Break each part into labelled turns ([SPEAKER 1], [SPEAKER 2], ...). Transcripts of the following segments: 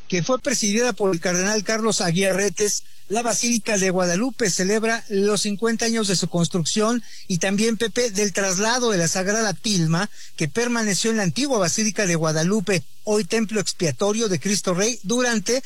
[SPEAKER 1] que fue presidida por el cardenal Carlos Aguiarretes, la Basílica de Guadalupe celebra los 50 años de su construcción y también, Pepe, del traslado de la Sagrada Tilma, que permaneció en la antigua Basílica de Guadalupe, hoy templo expiatorio de Cristo Rey, durante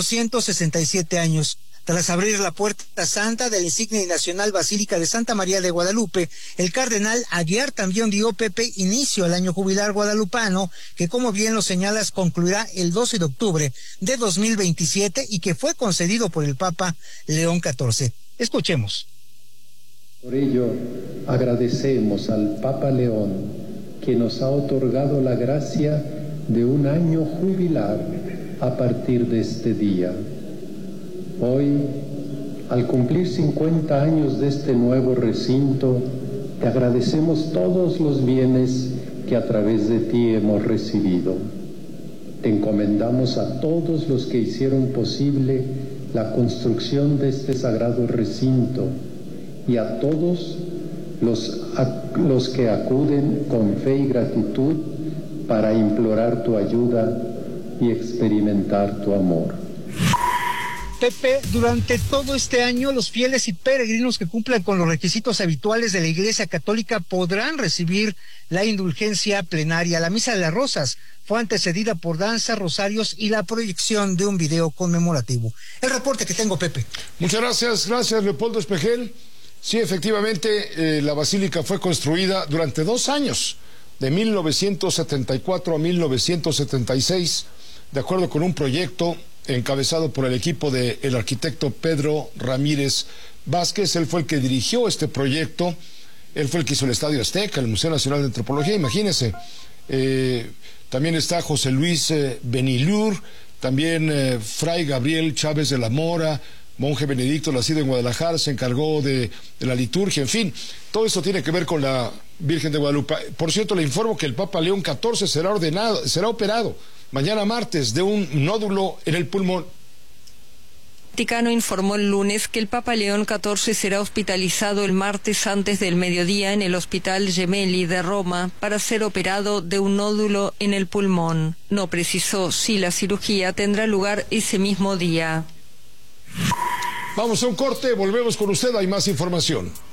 [SPEAKER 1] 267 años. Tras abrir la puerta santa de la insignia y nacional Basílica de Santa María de Guadalupe, el cardenal Aguiar también dio, Pepe, inicio al año jubilar guadalupano, que, como bien lo señalas, concluirá el 12 de octubre de 2027 y que fue concedido por el Papa León XIV. Escuchemos.
[SPEAKER 2] Por ello, agradecemos al Papa León, que nos ha otorgado la gracia de un año jubilar a partir de este día. Hoy, al cumplir 50 años de este nuevo recinto, te agradecemos todos los bienes que a través de ti hemos recibido. Te encomendamos a todos los que hicieron posible la construcción de este sagrado recinto y a todos los que acuden con fe y gratitud para implorar tu ayuda y experimentar tu amor.
[SPEAKER 1] Pepe, durante todo este año, los fieles y peregrinos que cumplan con los requisitos habituales de la Iglesia Católica podrán recibir la indulgencia plenaria. La Misa de las Rosas fue antecedida por danzas, rosarios y la proyección de un video conmemorativo. El reporte que tengo, Pepe.
[SPEAKER 3] Muchas gracias, Leopoldo Espejel. Sí, efectivamente, la basílica fue construida durante 2 años, de 1974 a 1976, de acuerdo con un proyecto encabezado por el equipo del arquitecto Pedro Ramírez Vázquez. Él fue el que dirigió este proyecto, él fue el que hizo el Estadio Azteca, el Museo Nacional de Antropología, imagínense. También está José Luis Benilur, también Fray Gabriel Chávez de la Mora, monje benedicto nacido en Guadalajara, se encargó de la liturgia, en fin, todo esto tiene que ver con la Virgen de Guadalupe. Por cierto, le informo que el Papa León XIV será operado mañana martes de un nódulo en el pulmón.
[SPEAKER 4] El Vaticano informó el lunes que el Papa León XIV será hospitalizado el martes antes del mediodía en el Hospital Gemelli de Roma para ser operado de un nódulo en el pulmón. No precisó si la cirugía tendrá lugar ese mismo día.
[SPEAKER 3] Vamos a un corte, volvemos con usted, hay más información.